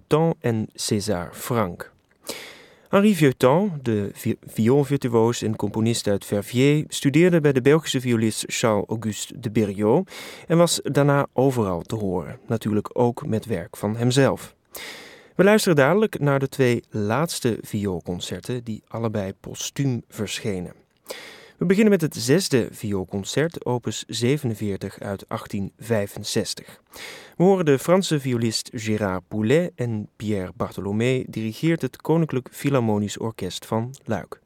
Vieuxtemps en César Franck. Henri Vieuxtemps, de vioolvirtuoos en componist uit Verviers, studeerde bij de Belgische violist Charles-Auguste de Berriot en was daarna overal te horen, natuurlijk ook met werk van hemzelf. We luisteren dadelijk naar de 2 laatste vioolconcerten die allebei postuum verschenen. We beginnen met het 6e vioolconcert, opus 47 uit 1865. We horen de Franse violist Gérard Poulet en Pierre Bartholomé dirigeert het Koninklijk Philharmonisch Orkest van Luik.